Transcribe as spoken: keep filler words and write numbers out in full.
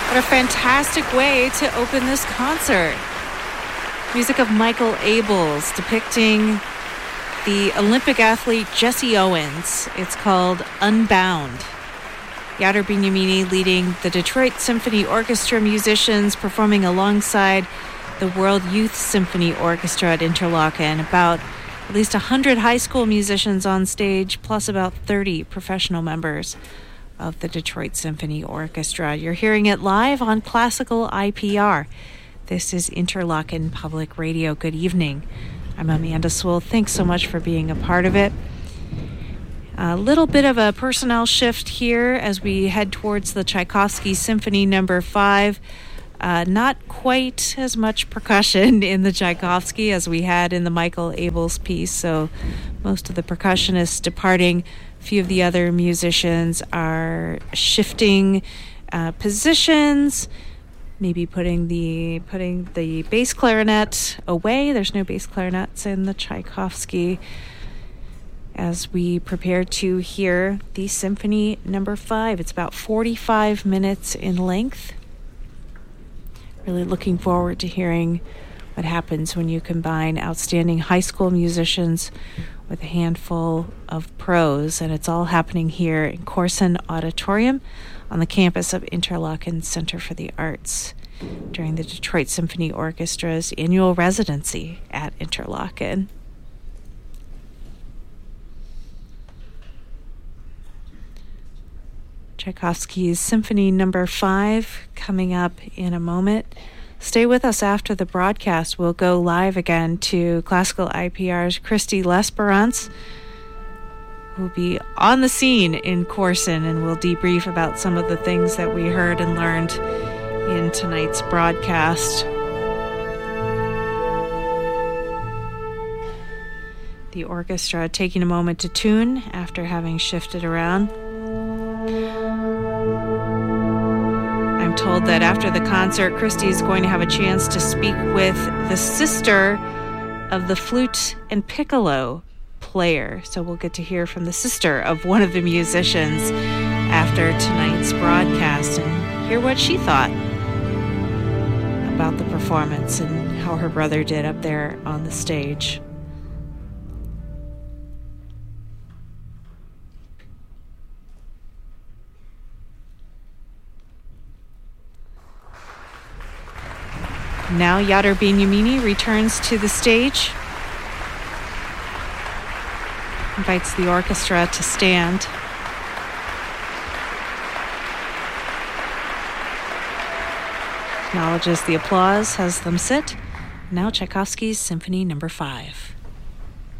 What a fantastic way to open this concert. Music of Michael Abels depicting the Olympic athlete Jesse Owens. It's called Unbound. Yadar Bignamini leading the Detroit Symphony Orchestra musicians performing alongside the World Youth Symphony Orchestra at Interlochen. About at least one hundred high school musicians on stage, plus about thirty professional members of the Detroit Symphony Orchestra. You're hearing it live on Classical I P R. This is Interlochen Public Radio. Good evening. I'm Amanda Swole. Thanks so much for being a part of it. A little bit of a personnel shift here as we head towards the Tchaikovsky Symphony Number Five. Uh, not quite as much percussion in the Tchaikovsky as we had in the Michael Abels piece, so most of the percussionists departing. A few of the other musicians are shifting uh, positions, maybe putting the putting the bass clarinet away. There's no bass clarinets in the Tchaikovsky as we prepare to hear the Symphony Number Five. It's about forty-five minutes in length. Really looking forward to hearing what happens when you combine outstanding high school musicians with a handful of pros, and it's all happening here in Corson Auditorium on the campus of Interlochen Center for the Arts during the Detroit Symphony Orchestra's annual residency at Interlochen. Tchaikovsky's Symphony Number Five coming up in a moment. Stay with us after the broadcast. We'll go live again to Classical I P R's Christy L'Esperance, who will be on the scene in Corson, and we'll debrief about some of the things that we heard and learned in tonight's broadcast. The orchestra taking a moment to tune after having shifted around. I'm told that after the concert, Christy is going to have a chance to speak with the sister of the flute and piccolo player. So we'll get to hear from the sister of one of the musicians after tonight's broadcast and hear what she thought about the performance and how her brother did up there on the stage. Now Yadar Bignamini returns to the stage, invites the orchestra to stand. Acknowledges the applause, has them sit. Now Tchaikovsky's Symphony Number Five.